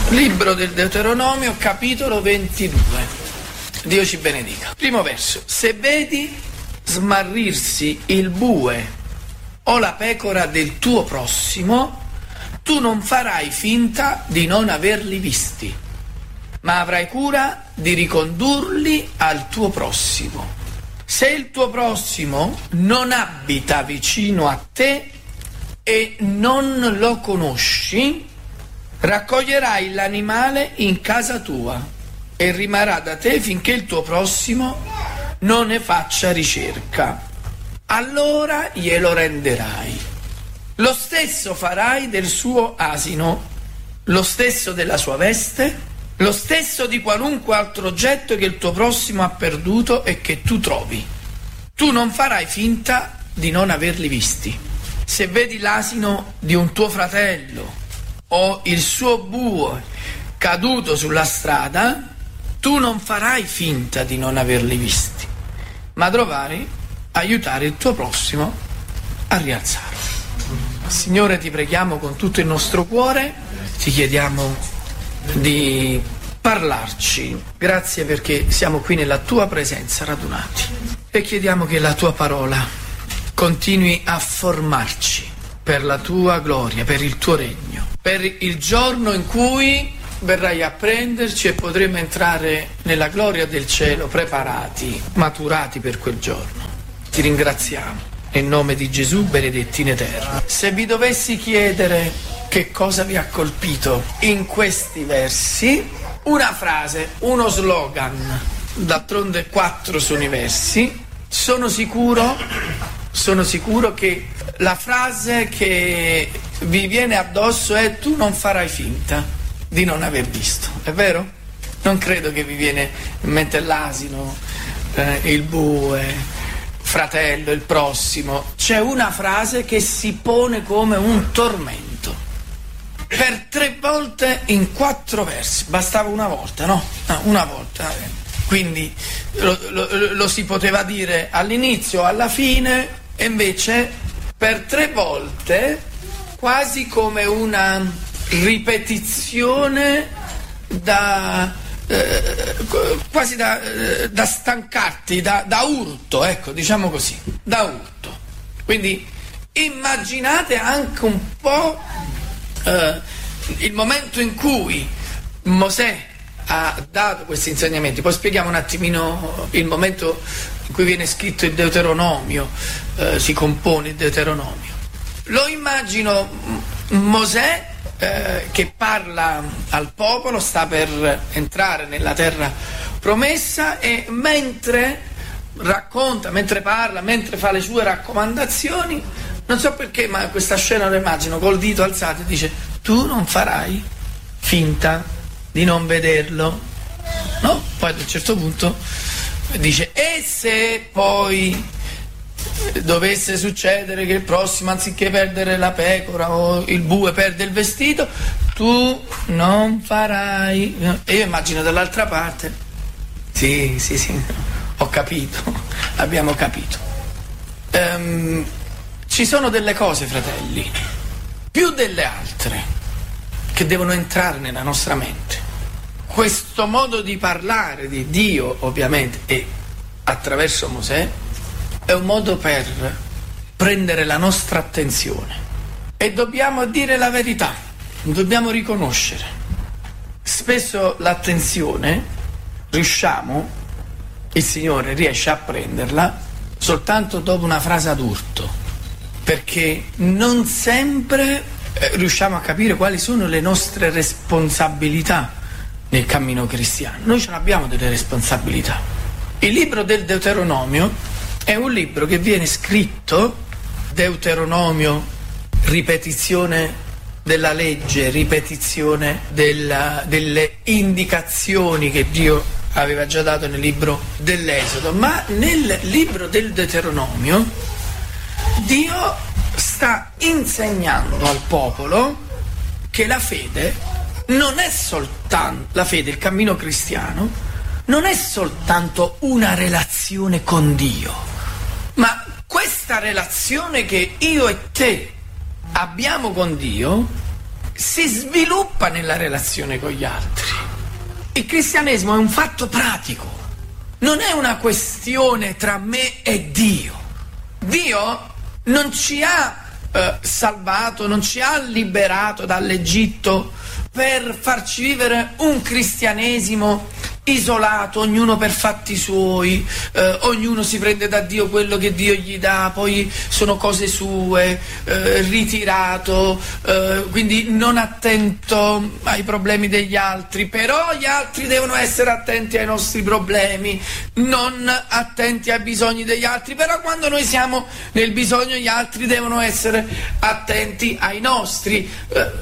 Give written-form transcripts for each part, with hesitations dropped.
Libro del Deuteronomio, capitolo 22. Dio ci benedica. Primo verso. Se vedi smarrirsi il bue o la pecora del tuo prossimo, tu non farai finta di non averli visti, ma avrai cura di ricondurli al tuo prossimo. Se il tuo prossimo non abita vicino a te e non lo conosci, raccoglierai l'animale in casa tua e rimarrà da te finché il tuo prossimo non ne faccia ricerca. Allora glielo renderai. Lo stesso farai del suo asino, lo stesso della sua veste, lo stesso di qualunque altro oggetto che il tuo prossimo ha perduto e che tu trovi. Tu non farai finta di non averli visti. Se vedi l'asino di un tuo fratello o il suo bue caduto sulla strada, tu non farai finta di non averli visti, ma dovrai aiutare il tuo prossimo a rialzarli. Signore, ti preghiamo con tutto il nostro cuore, ti chiediamo di parlarci. Grazie perché siamo qui nella tua presenza radunati e chiediamo che la tua parola continui a formarci per la tua gloria, per il tuo regno, per il giorno in cui verrai a prenderci e potremo entrare nella gloria del cielo preparati, maturati per quel giorno. Ti ringraziamo. Nel nome di Gesù, benedetti in eterno. Se vi dovessi chiedere che cosa vi ha colpito in questi versi, una frase, uno slogan, d'altronde 4 sono i versi, sono sicuro che la frase che vi viene addosso è: tu non farai finta di non aver visto. È vero? Non credo che vi viene in mente l'asino, il bue, fratello, il prossimo. C'è una frase che si pone come un tormento per 3 volte in 4 versi. Bastava una volta, no? Una volta. Quindi lo si poteva dire all'inizio, alla fine, e invece per 3 volte, quasi come una ripetizione quasi da stancarti, da urto, ecco, diciamo così, da urto. Quindi immaginate anche un po' il momento in cui Mosè ha dato questi insegnamenti. Poi spieghiamo un attimino il momento in cui viene scritto il Deuteronomio, si compone il Deuteronomio. Lo immagino Mosè che parla al popolo, sta per entrare nella terra promessa, e mentre racconta, mentre parla, mentre fa le sue raccomandazioni, non so perché, ma questa scena lo immagino col dito alzato e dice: tu non farai finta di non vederlo, no? Poi ad un certo punto dice: e se poi dovesse succedere che il prossimo, anziché perdere la pecora o il bue, perde il vestito, tu non farai. E io immagino dall'altra parte: sì, ho capito, abbiamo capito. Ci sono delle cose, fratelli, più delle altre, che devono entrare nella nostra mente. Questo modo di parlare di Dio, ovviamente, e attraverso Mosè, è un modo per prendere la nostra attenzione. E dobbiamo dire la verità, dobbiamo riconoscere. Spesso l'attenzione il Signore riesce a prenderla soltanto dopo una frase ad urto, perché non sempre riusciamo a capire quali sono le nostre responsabilità nel cammino cristiano. Noi ce l'abbiamo delle responsabilità. Il libro del Deuteronomio è un libro che viene scritto, Deuteronomio, ripetizione della legge, ripetizione delle indicazioni che Dio aveva già dato nel libro dell'Esodo, ma nel libro del Deuteronomio Dio sta insegnando al popolo che la fede non è soltanto, la fede, il cammino cristiano, non è soltanto una relazione con Dio, ma questa relazione che io e te abbiamo con Dio si sviluppa nella relazione con gli altri. Il cristianesimo è un fatto pratico, non è una questione tra me e Dio. Dio non ci ha salvato, non ci ha liberato dall'Egitto per farci vivere un cristianesimo isolato, ognuno per fatti suoi, ognuno si prende da Dio quello che Dio gli dà, poi sono cose sue, ritirato, quindi non attento ai problemi degli altri, però gli altri devono essere attenti ai nostri problemi, non attenti ai bisogni degli altri, però quando noi siamo nel bisogno gli altri devono essere attenti ai nostri.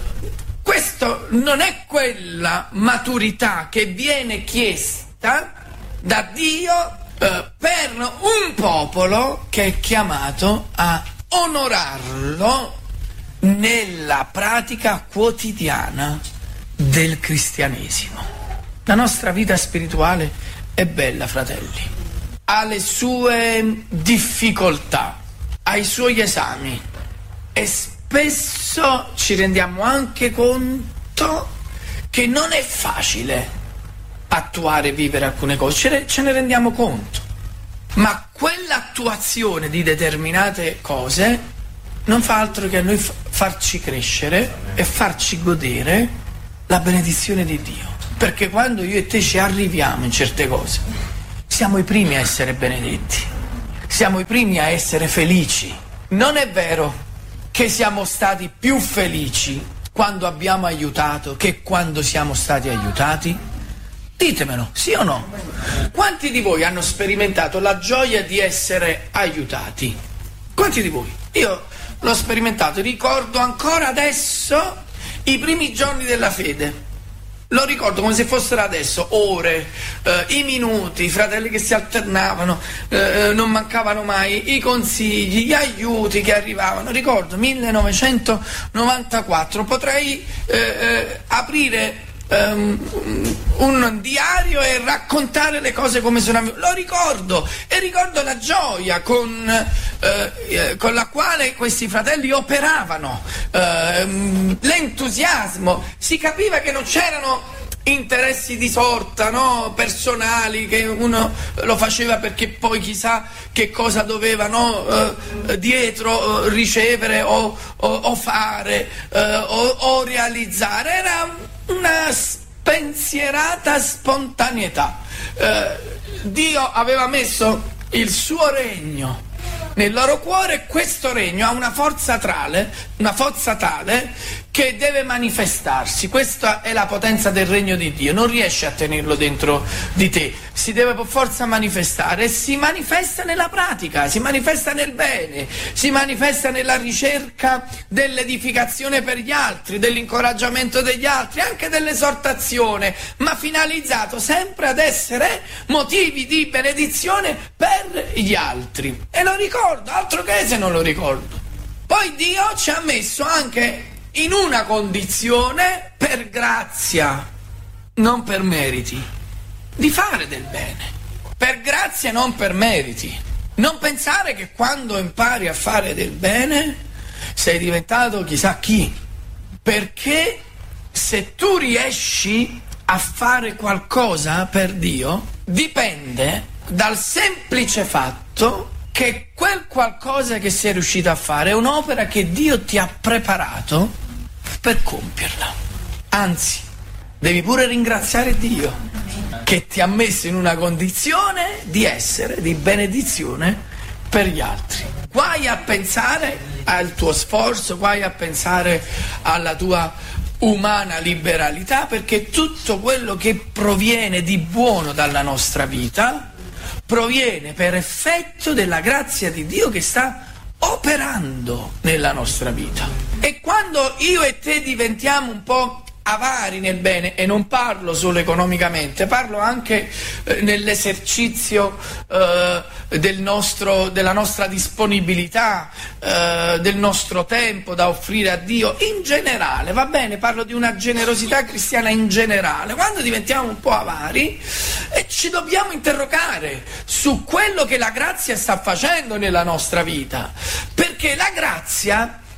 Questo non è quella maturità che viene chiesta da Dio per un popolo che è chiamato a onorarlo nella pratica quotidiana del cristianesimo. La nostra vita spirituale è bella, fratelli, ha le sue difficoltà, ha i suoi esami e spesso ci rendiamo anche conto che non è facile attuare e vivere alcune cose, ce ne rendiamo conto, ma quell'attuazione di determinate cose non fa altro che a noi farci crescere e farci godere la benedizione di Dio, perché quando io e te ci arriviamo in certe cose siamo i primi a essere benedetti, siamo i primi a essere felici. Non è vero che siamo stati più felici quando abbiamo aiutato che quando siamo stati aiutati? Ditemelo, sì o no? Quanti di voi hanno sperimentato la gioia di essere aiutati? Quanti di voi? Io l'ho sperimentato, ricordo ancora adesso i primi giorni della fede. Lo ricordo come se fossero adesso, ore, i minuti, i fratelli che si alternavano, non mancavano mai, i consigli, gli aiuti che arrivavano. Ricordo 1994, potrei aprire un diario e raccontare le cose come sono avvenute. Lo ricordo, e ricordo la gioia con la quale questi fratelli operavano, l'entusiasmo. Si capiva che non c'erano interessi di sorta, no? Personali, che uno lo faceva perché poi chissà che cosa doveva, no? Dietro ricevere o fare o realizzare. Era una spensierata spontaneità. Dio aveva messo il suo regno nel loro cuore e questo regno ha una forza tale che deve manifestarsi. Questa è la potenza del regno di Dio, non riesci a tenerlo dentro di te, si deve per forza manifestare e si manifesta nella pratica, si manifesta nel bene, si manifesta nella ricerca dell'edificazione per gli altri, dell'incoraggiamento degli altri, anche dell'esortazione, ma finalizzato sempre ad essere motivi di benedizione per gli altri. E lo ricordo, altro che se non lo ricordo. Poi Dio ci ha messo anche in una condizione, per grazia, non per meriti, di fare del bene. Per grazia, non per meriti. Non pensare che quando impari a fare del bene sei diventato chissà chi, perché se tu riesci a fare qualcosa per Dio dipende dal semplice fatto che quel qualcosa che sei riuscito a fare è un'opera che Dio ti ha preparato per compierla. Anzi, devi pure ringraziare Dio che ti ha messo in una condizione di essere di benedizione per gli altri. Guai a pensare al tuo sforzo, guai a pensare alla tua umana liberalità, perché tutto quello che proviene di buono dalla nostra vita proviene per effetto della grazia di Dio che sta operando nella nostra vita. E quando io e te diventiamo un po' avari nel bene, e non parlo solo economicamente, parlo anche nell'esercizio della nostra disponibilità, del nostro tempo da offrire a Dio in generale, va bene, parlo di una generosità cristiana in generale. Quando diventiamo un po' avari ci dobbiamo interrogare su quello che la grazia sta facendo nella nostra vita, perché la grazia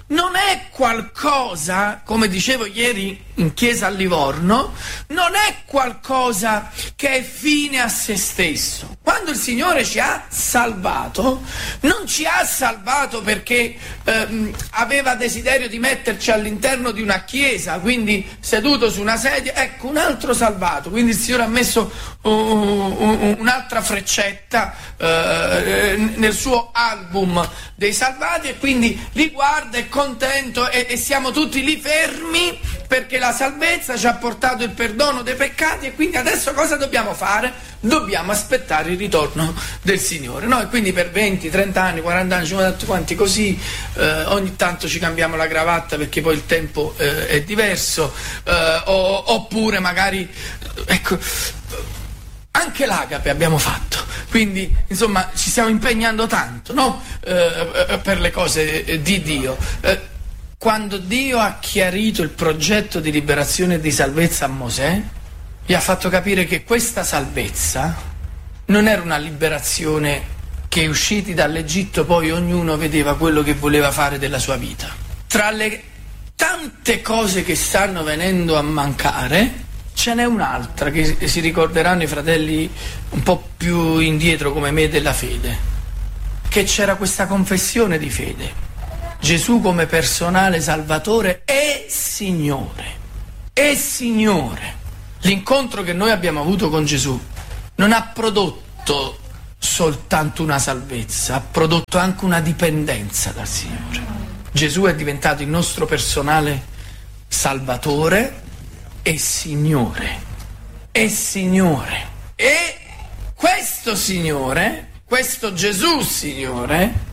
non è qualcosa, come dicevo ieri in chiesa a Livorno, non è qualcosa che è fine a se stesso. Quando il Signore ci ha salvato, non ci ha salvato perché aveva desiderio di metterci all'interno di una chiesa, quindi seduto su una sedia, ecco un altro salvato, quindi il Signore ha messo un'altra freccetta nel suo album dei salvati e quindi li guarda, è contento e siamo tutti lì fermi perché la salvezza ci ha portato il perdono dei peccati e quindi adesso cosa dobbiamo fare? Dobbiamo aspettare il ritorno del Signore, no? E quindi per 20, 30 anni, 40 anni, 50 quanti così, ogni tanto ci cambiamo la cravatta perché poi il tempo è diverso, oppure magari, ecco, anche l'agape abbiamo fatto, quindi insomma ci stiamo impegnando tanto, no? Per le cose di Dio. Quando Dio ha chiarito il progetto di liberazione e di salvezza a Mosè, gli ha fatto capire che questa salvezza non era una liberazione che usciti dall'Egitto poi ognuno vedeva quello che voleva fare della sua vita. Tra le tante cose che stanno venendo a mancare, ce n'è un'altra che si ricorderanno i fratelli un po' più indietro come me della fede, che c'era questa confessione di fede. Gesù come personale Salvatore e Signore. E Signore. L'incontro che noi abbiamo avuto con Gesù non ha prodotto soltanto una salvezza, ha prodotto anche una dipendenza dal Signore. Gesù è diventato il nostro personale Salvatore e Signore. E Signore. E questo Signore, questo Gesù Signore,